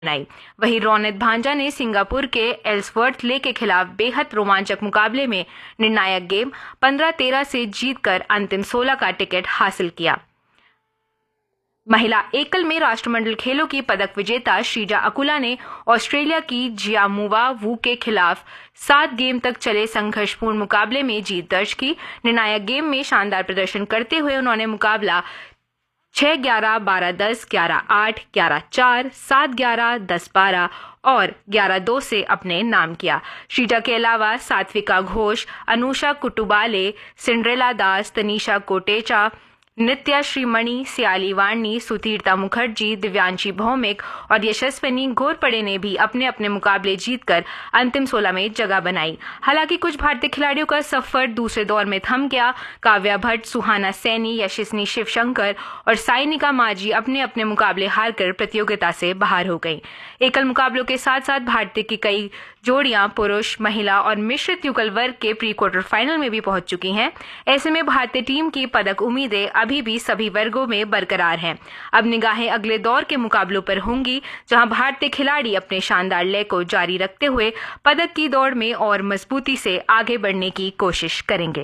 बनाई। वहीं रोनित भांजा ने सिंगापुर के एल्सवर्थ ले के खिलाफ बेहद रोमांचक मुकाबले में निर्णायक गेम 15-13 से जीतकर अंतिम 16 का टिकट हासिल किया। महिला एकल में राष्ट्रमंडल खेलों की पदक विजेता श्रीजा अकुला ने ऑस्ट्रेलिया की जियामुवा वू के खिलाफ 7 गेम तक चले संघर्षपूर्ण मुकाबले में जीत दर्ज की। निर्णायक गेम में शानदार प्रदर्शन करते हुए उन्होंने मुकाबला 6-11, 12-10, 11-8, 11-4, 7-11, 10-12 और 11-2 से अपने नाम किया। श्रीजा के अलावा सात्विका घोष, अनुषा कुटुबाले, सिंड्रेला दास, तनीषा कोटेचा, नित्या श्रीमणि, सियाली वाणी, सुधीरता मुखर्जी, दिव्यांशी भौमिक और यशस्विनी घोरपड़े ने भी अपने अपने मुकाबले जीतकर अंतिम 16 में जगह बनाई। हालांकि कुछ भारतीय खिलाड़ियों का सफर दूसरे दौर में थम गया। काव्या भट्ट, सुहाना सैनी, यशस्विनी शिवशंकर और साइनिका माझी अपने अपने मुकाबले हारकर प्रतियोगिता से बाहर हो गईं। एकल मुकाबलों के साथ साथ भारतीय की कई जोड़ियां पुरुष, महिला और मिश्रित युगल वर्ग के प्री क्वार्टर फाइनल में भी पहुंच चुकी हैं। ऐसे में भारतीय टीम की पदक उम्मीदें अभी भी सभी वर्गों में बरकरार हैं। अब निगाहें अगले दौर के मुकाबलों पर होंगी, जहां भारतीय खिलाड़ी अपने शानदार लय को जारी रखते हुए पदक की दौड़ में और मजबूती से आगे बढ़ने की कोशिश करेंगे।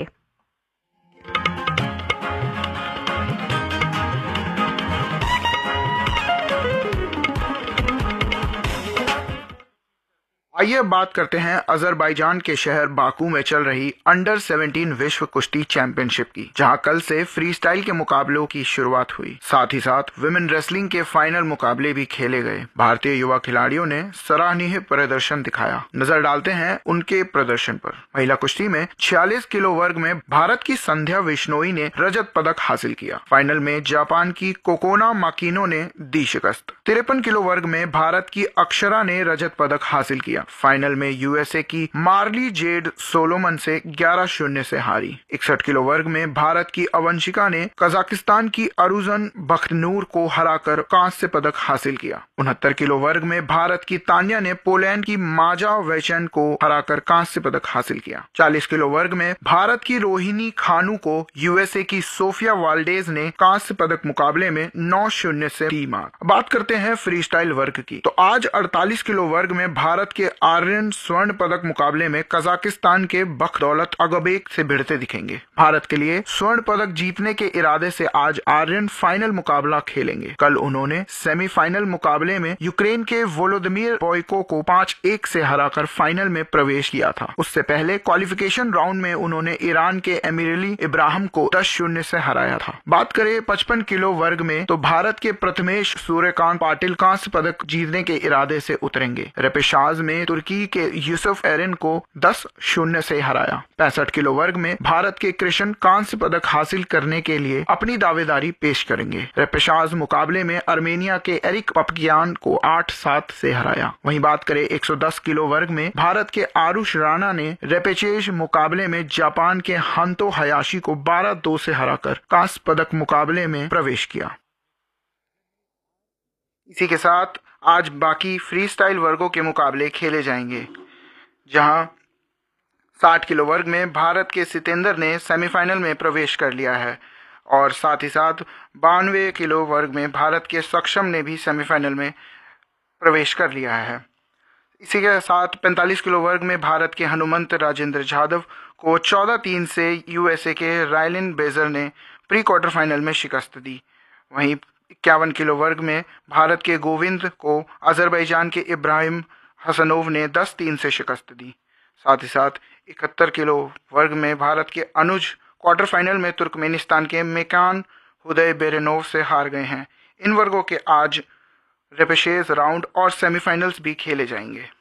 आइए बात करते हैं अजरबैजान के शहर बाकू में चल रही अंडर 17 विश्व कुश्ती चैंपियनशिप की, जहां कल से फ्री स्टाइल के मुकाबलों की शुरुआत हुई। साथ ही साथ विमेन रेसलिंग के फाइनल मुकाबले भी खेले गए। भारतीय युवा खिलाड़ियों ने सराहनीय प्रदर्शन दिखाया। नजर डालते हैं उनके प्रदर्शन पर। महिला कुश्ती में 46 किलो वर्ग में भारत की संध्या विश्नोई ने रजत पदक हासिल किया। फाइनल में जापान की कोकोना माकिनो ने दी शिकस्त। 53 किलो वर्ग में भारत की अक्षरा ने रजत पदक हासिल किया। फाइनल में यूएसए की मार्ली जेड सोलोमन से 11-0 से हारी। 61 किलो वर्ग में भारत की अवंशिका ने कजाकिस्तान की अरुजन बख्तनूर को हराकर कांस्य पदक हासिल किया। 69 किलो वर्ग में भारत की तान्या ने पोलैंड की माजा वेचन को हराकर कांस्य पदक हासिल किया। 40 किलो वर्ग में भारत की रोहिणी खानू को यूएसए की सोफिया वाल्डेज ने कांस्य पदक मुकाबले में 9-0 से दी मात। बात करते हैं फ्री स्टाइल वर्ग की, तो आज 48 किलो वर्ग में भारत के आर्यन स्वर्ण पदक मुकाबले में कजाकिस्तान के बखदौलत अगबेक से भिड़ते दिखेंगे। भारत के लिए स्वर्ण पदक जीतने के इरादे से आज आर्यन फाइनल मुकाबला खेलेंगे। कल उन्होंने सेमीफाइनल मुकाबले में यूक्रेन के वोलोदिमीर बॉयको को 5-1 से हराकर फाइनल में प्रवेश किया था। उससे पहले क्वालिफिकेशन राउंड में उन्होंने ईरान के एमिरली इब्राहिम को 10-0 से हराया था। बात करें 55 किलो वर्ग में, तो भारत के प्रथमेश सूर्यकांत पाटिल कांस्य पदक जीतने के इरादे से उतरेंगे। रेपेशाज में तुर्की के यूसुफ एरिन को 10-0 से हराया। 65 किलो वर्ग में भारत के कृष्ण कांस्य पदक हासिल करने के लिए अपनी दावेदारी पेश करेंगे। रेपेशाज मुकाबले में अर्मेनिया के एरिक पपकियान को 8-7 से हराया। वहीं बात करें 110 किलो वर्ग में, भारत के आरुष राणा ने रेपेचेज मुकाबले में जापान के हंतो हयाशी को 12-2 से हराकर कांस्य पदक मुकाबले में प्रवेश किया। इसी के साथ आज बाकी फ्री स्टाइल वर्गों के मुकाबले खेले जाएंगे, जहां 60 किलो वर्ग में भारत के सितेंद्र ने सेमीफाइनल में प्रवेश कर लिया है और साथ ही साथ 92 किलो वर्ग में भारत के सक्षम ने भी सेमीफाइनल में प्रवेश कर लिया है। इसी के साथ 45 किलो वर्ग में भारत के हनुमंत राजेंद्र जाधव को 14-3 से यूएसए के रायलिन बेजर ने प्री क्वार्टर फाइनल में शिकस्त दी। वहीं 51 किलो वर्ग में भारत के गोविंद को अजरबैजान के इब्राहिम हसनोव ने 10-3 से शिकस्त दी। साथ ही साथ 71 किलो वर्ग में भारत के अनुज क्वार्टर फाइनल में तुर्कमेनिस्तान के मेकान हुदय बेरेनोव से हार गए हैं। इन वर्गों के आज रेपेचेज राउंड और सेमीफाइनल्स भी खेले जाएंगे।